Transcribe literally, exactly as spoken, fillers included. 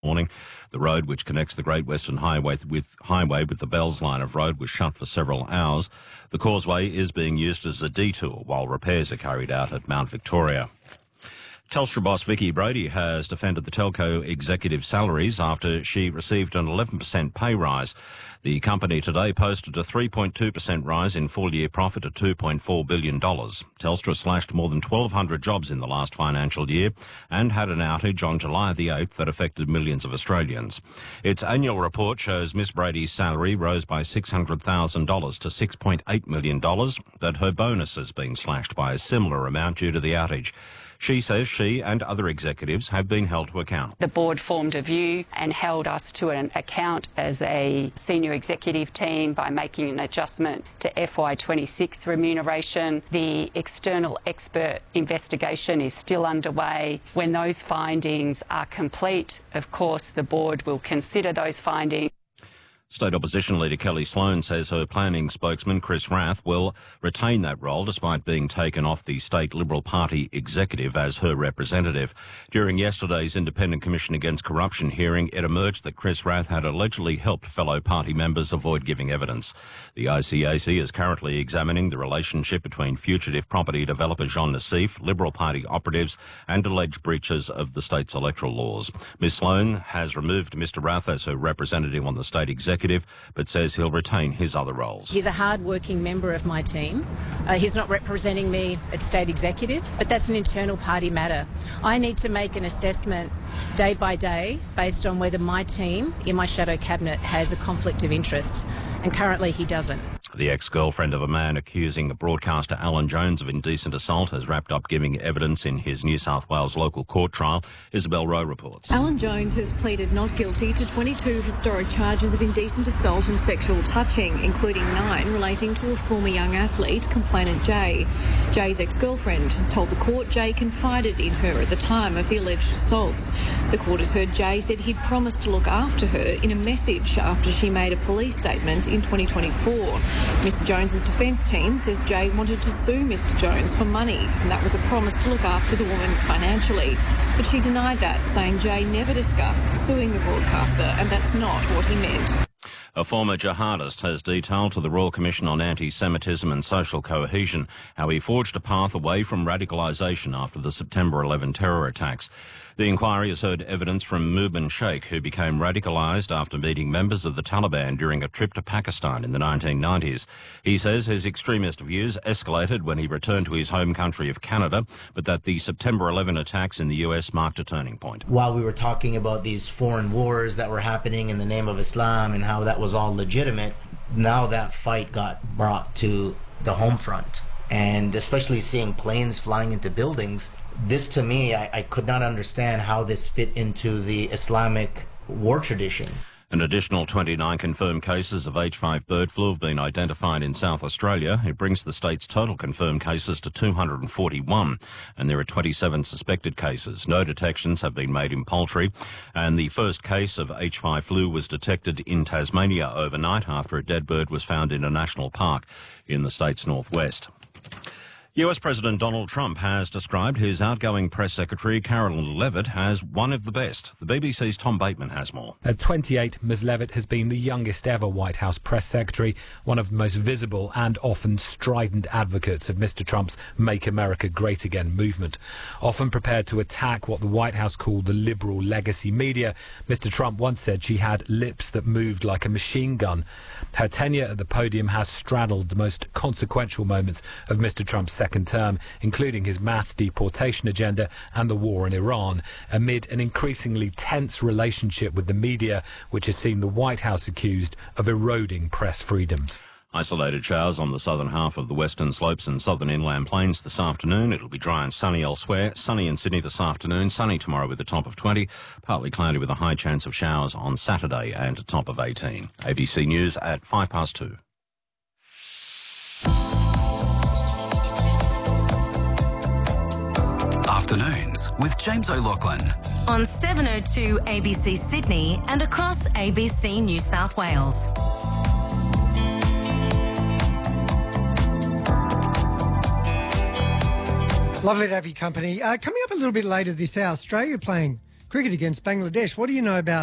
morning. The road, which connects the Great Western Highway with Highway with the Bells line of road, was shut for several hours. The causeway is being used as a detour while repairs are carried out at Mount Victoria. Telstra boss Vicki Brady has defended the telco executive salaries after she received an eleven percent pay rise. The company today posted a three point two percent rise in full-year profit to two point four billion dollars. Telstra slashed more than twelve hundred jobs in the last financial year and had an outage on July the eighth that affected millions of Australians. Its annual report shows Miss Brady's salary rose by six hundred thousand dollars to six point eight million dollars, but her bonus has been slashed by a similar amount due to the outage. She says she and other executives have been held to account. The board formed a view and held us to an account as a senior executive team by making an adjustment to F Y twenty-six remuneration. The external expert investigation is still underway. When those findings are complete, of course, the board will consider those findings. State Opposition Leader Kelly Sloan says her planning spokesman Chris Rath will retain that role despite being taken off the State Liberal Party executive as her representative. During yesterday's Independent Commission Against Corruption hearing, it emerged that Chris Rath had allegedly helped fellow party members avoid giving evidence. The I C A C is currently examining the relationship between fugitive property developer Jean Nassif, Liberal Party operatives and alleged breaches of the state's electoral laws. Miz Sloan has removed Mr Rath as her representative on the state executive, but says he'll retain his other roles. He's a hard-working member of my team. Uh, he's not representing me at state executive, but that's an internal party matter. I need to make an assessment day by day based on whether my team in my shadow cabinet has a conflict of interest, and currently he doesn't. The ex-girlfriend of a man accusing broadcaster Alan Jones of indecent assault has wrapped up giving evidence in his New South Wales local court trial. Isabel Rowe reports. Alan Jones has pleaded not guilty to twenty-two historic charges of indecent assault and sexual touching, including nine relating to a former young athlete, complainant Jay. Jay's ex-girlfriend has told the court Jay confided in her at the time of the alleged assaults. The court has heard Jay said he'd promised to look after her in a message after she made a police statement in twenty twenty-four. Mister Jones's defence team says Jay wanted to sue Mister Jones for money, and that was a promise to look after the woman financially. But she denied that, saying Jay never discussed suing the broadcaster, and that's not what he meant. A former jihadist has detailed to the Royal Commission on Anti-Semitism and Social Cohesion how he forged a path away from radicalisation after the September eleventh terror attacks. The inquiry has heard evidence from Mubin Sheikh, who became radicalised after meeting members of the Taliban during a trip to Pakistan in the nineteen nineties. He says his extremist views escalated when he returned to his home country of Canada, but that the September eleventh attacks in the U S marked a turning point. While we were talking about these foreign wars that were happening in the name of Islam and how that was all legitimate, now that fight got brought to the home front. And especially seeing planes flying into buildings, this to me, I, I could not understand how this fit into the Islamic war tradition. An additional twenty-nine confirmed cases of H five bird flu have been identified in South Australia. It brings the state's total confirmed cases to two hundred forty-one, and there are twenty-seven suspected cases. No detections have been made in poultry, and the first case of H five flu was detected in Tasmania overnight after a dead bird was found in a national park in the state's northwest. U S President Donald Trump has described his outgoing press secretary, Carolyn Levitt, as one of the best. The B B C's Tom Bateman has more. At twenty-eight, Miz Levitt has been the youngest ever White House press secretary, one of the most visible and often strident advocates of Mister Trump's Make America Great Again movement. Often prepared to attack what the White House called the liberal legacy media, Mister Trump once said she had lips that moved like a machine gun. Her tenure at the podium has straddled the most consequential moments of Mister Trump's second term, including his mass deportation agenda and the war in Iran, amid an increasingly tense relationship with the media, which has seen the White House accused of eroding press freedoms. Isolated showers on the southern half of the western slopes and southern inland plains this afternoon. It'll be dry and sunny elsewhere. Sunny in Sydney this afternoon. Sunny tomorrow with a top of twenty. Partly cloudy with a high chance of showers on Saturday and a top of eighteen. A B C News at five past two. Afternoons with James O'Loughlin. On seven oh two A B C Sydney and across A B C New South Wales. Lovely to have your company. Uh, coming up a little bit later this hour, Australia playing Cricket against Bangladesh. What do you know about